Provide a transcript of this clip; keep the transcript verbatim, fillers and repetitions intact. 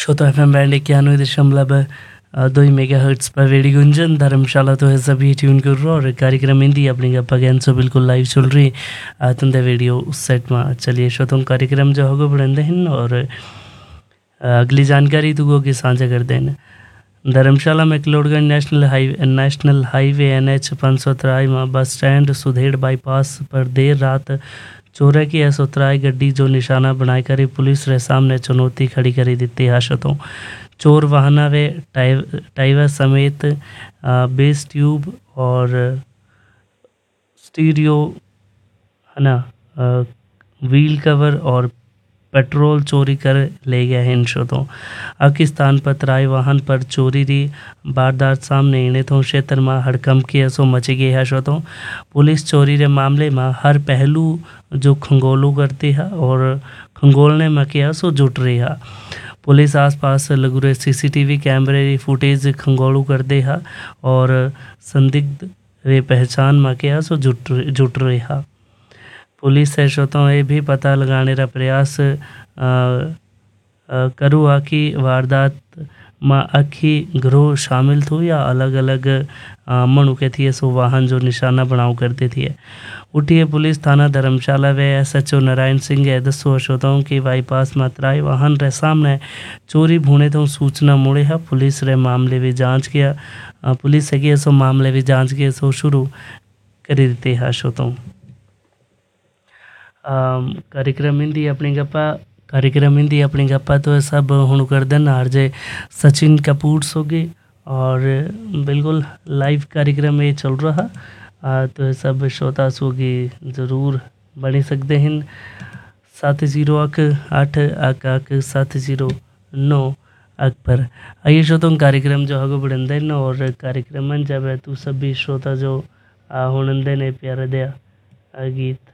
श्रोता F M band इक्यानवे दशमलव दो मेगा हर्ट्स पर रेडियो गुंजन धर्मशाला तो है सभी ट्यून कर रहा और कार्यक्रम हिंदी अपनी गप्पा ज्ञान सो बिल्कुल लाइव चल रही तुंदे वीडियो सेट में। चलिए श्रोतों कार्यक्रम जो होगा बढ़ाते हैं और अगली जानकारी तुगो की साझा करते हैं। धर्मशाला McLeodganj national highway national highway N H पाँच सौ त्राई में बस स्टैंड सुधेड़ बाईपास पर देर रात चोरे की असोतराई गड्डी जो निशाना बनाए करी पुलिस रे सामने चुनौती खड़ी करी दी है। शतों चोर वाहना वे टाइवर समेत बेस ट्यूब और स्टीरियो है ना व्हील कवर और पेट्रोल चोरी कर ले गए हैं। शोतों पाकिस्तान पर त्राई वाहन पर चोरी री वारदात सामने इन्हें तो क्षेत्र में हड़कंप की असो मची गई है। शोतों पुलिस चोरी रे मामले में हर पहलू जो खंगोलू करती है और खंगोलने में किया सो जुट रही है। पुलिस आसपास लगुरे सीसीटीवी कैमरे री फुटेज खंगोलू कर दे है और संदिग्ध रे पहचान में किया सो जुट जुट रही है। पुलिस से श्रोताओं ये भी पता लगाने का प्रयास करूँ कि वारदात में अखी ग्रोह शामिल थो या अलग अलग मनु के थी सो वाहन जो निशाना बनाव करते थी। उठिए पुलिस थाना धर्मशाला वे S H O Narayan Singh है दसो श्रोताओं की बाईपास मात्राएं वाहन रे सामने चोरी भूने तो सूचना मुड़े है। पुलिस रे मामले भी जांच किया पुलिस से किया सो मामले भी जांच किया सो शुरू कर देते हैं। श्रोताओं कार्यक्रम हिंदी अपनी गप्पा कार्यक्रम हिंदी अपनी गप्पा तो सब हूँ कर देना आरजे सचिन कपूर सोगे और बिल्कुल लाइव कार्यक्रम ये चल रहा आ, तो सब श्रोता सोगी ज़रूर बनी सकते हैं। सात जीरो अक आठ अक अक सात जीरो नौ अक पर आइए श्रोतों कार्यक्रम जो है बढ़े न और कार्यक्रम जब है तू सभी श्रोता जो हुनंदे ने प्यारे दिया गीत